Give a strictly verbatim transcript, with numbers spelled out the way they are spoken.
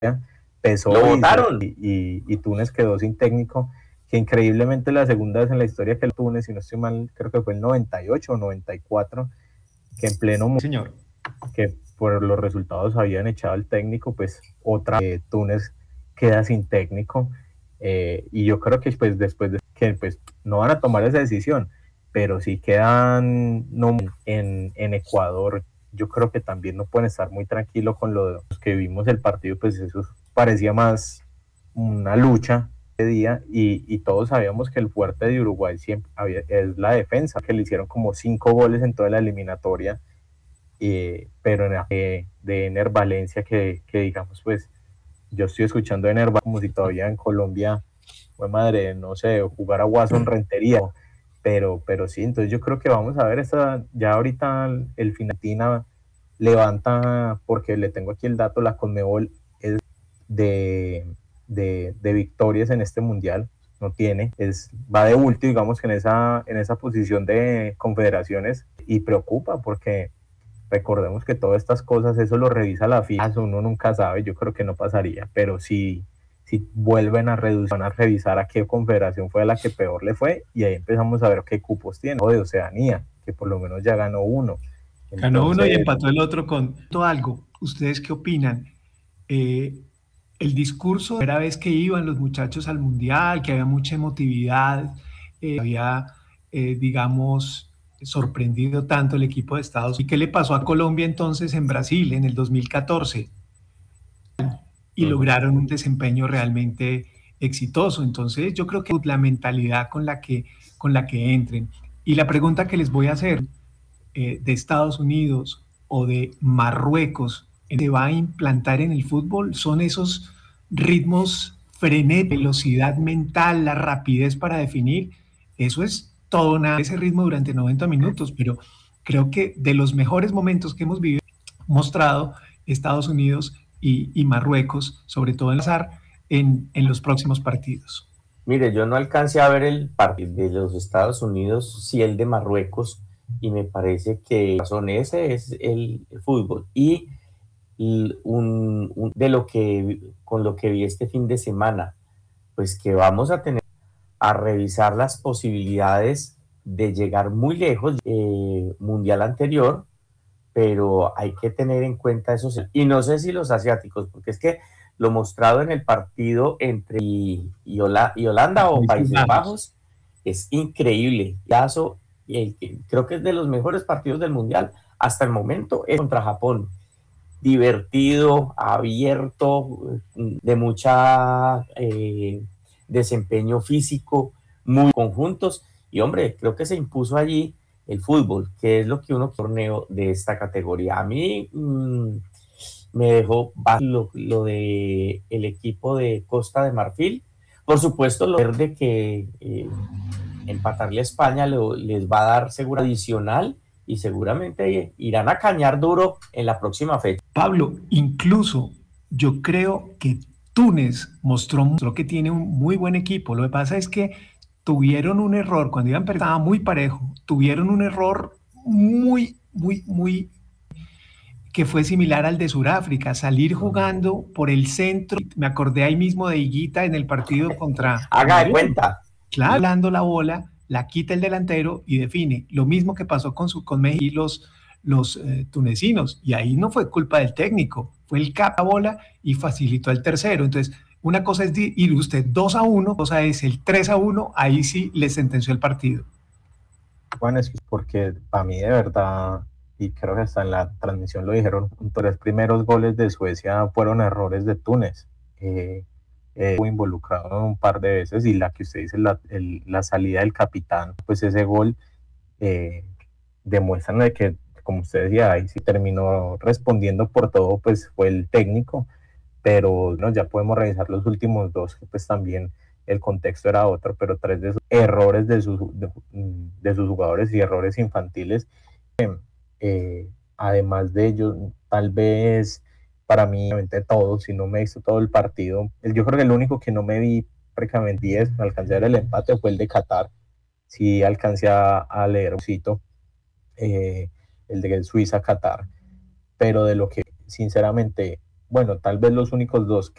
pesó Lo y, votaron. y, y, y Túnez quedó sin técnico, que increíblemente la segunda vez en la historia que el Túnez, si no estoy mal, creo que fue el noventa y ocho o noventa y cuatro, que en pleno señor, que por los resultados habían echado al técnico, pues otra eh, Túnez queda sin técnico, eh, y yo creo que pues después de que pues no van a tomar esa decisión, pero si quedan no, en, en Ecuador, yo creo que también no pueden estar muy tranquilos con lo de los que vimos el partido, pues eso parecía más una lucha de día, y, y todos sabíamos que el fuerte de Uruguay siempre había, es la defensa, que le hicieron como cinco goles en toda la eliminatoria, eh, pero en la, de, de Ener Valencia, que, que digamos, pues yo estoy escuchando a Ener como si todavía en Colombia, fue madre, no sé, jugar a Watson Rentería, pero, pero sí, entonces yo creo que vamos a ver esta, ya ahorita el Finatina levanta, porque le tengo aquí el dato, la Conmebol es de, de, de victorias en este mundial, no tiene, es, va de último, digamos que en esa, en esa posición de confederaciones, y preocupa porque recordemos que todas estas cosas, eso lo revisa la FIFA, uno nunca sabe, yo creo que no pasaría, pero si, si vuelven a reducir, van a revisar a qué confederación fue la que peor le fue, y ahí empezamos a ver qué cupos tiene, o de Oceanía, que por lo menos ya ganó uno. ganó uno y Entonces, empató el otro con algo. ¿Ustedes qué opinan? Eh, el discurso, la primera vez que iban los muchachos al mundial, que había mucha emotividad, eh, había, eh, digamos, sorprendido tanto el equipo de Estados Unidos. ¿Y qué le pasó a Colombia entonces en Brasil en el dos mil catorce? Y uh-huh. lograron un desempeño realmente exitoso. Entonces yo creo que la mentalidad con la que, con la que entren. Y la pregunta que les voy a hacer, eh, de Estados Unidos o de Marruecos, ¿se va a implantar en el fútbol? ¿Son esos ritmos frenéticos, velocidad mental, la rapidez para definir? Eso es todo una, ese ritmo durante noventa minutos, pero creo que de los mejores momentos que hemos vivido, mostrado Estados Unidos y, y Marruecos, sobre todo en azar, en, en los próximos partidos. Mire, yo no alcancé a ver el partido de los Estados Unidos, sí el de Marruecos, y me parece que son ese es el, el fútbol. Y un, un, de lo que con lo que vi este fin de semana, pues que vamos a tener a revisar las posibilidades de llegar muy lejos, eh, mundial anterior, pero hay que tener en cuenta eso. Y no sé si los asiáticos, porque es que lo mostrado en el partido entre y, y, Hola, y Holanda o Países Bajos es increíble. Yazo, el, creo que es de los mejores partidos del mundial hasta el momento, es contra Japón. Divertido, abierto, de mucha eh, desempeño físico, muy conjuntos, y hombre, creo que se impuso allí el fútbol, que es lo que uno torneo de esta categoría. A mí mmm, me dejó lo, lo de el equipo de Costa de Marfil, por supuesto lo verde que eh, empatarle a España lo, les va a dar seguro adicional, y seguramente irán a cañar duro en la próxima fecha. Pablo, incluso yo creo que Túnez mostró, mostró que tiene un muy buen equipo. Lo que pasa es que tuvieron un error, cuando iban estaba muy parejo, tuvieron un error muy, muy, muy, que fue similar al de Sudáfrica, salir jugando por el centro. Me acordé ahí mismo de Higuita en el partido contra... Haga de cuenta. Claro, dando la bola, la quita el delantero y define. Lo mismo que pasó con, su, con México y los, los eh, tunecinos. Y ahí no fue culpa del técnico, fue el capa bola y facilitó el tercero. Entonces, una cosa es ir usted dos a uno, cosa es el tres a uno, ahí sí le sentenció el partido. Bueno, es porque para mí de verdad, y creo que hasta en la transmisión lo dijeron, los tres primeros goles de Suecia fueron errores de Túnez. Eh, eh, involucrado un par de veces, y la que usted dice, la, el, la salida del capitán, pues ese gol eh, demuestran de que, como usted decía, ahí sí terminó respondiendo por todo, pues fue el técnico, pero no, ya podemos revisar los últimos dos, que pues también el contexto era otro, pero tres de esos errores de sus, de, de sus jugadores y errores infantiles, eh, eh, además de ellos, tal vez para mí, todo, si no me he visto todo el partido, yo creo que el único que no me vi prácticamente diez, me alcancé a ver el empate, fue el de Qatar. Sí alcancé a, a leer un sitio, eh, el de Suiza-Qatar, pero de lo que sinceramente, bueno, tal vez los únicos dos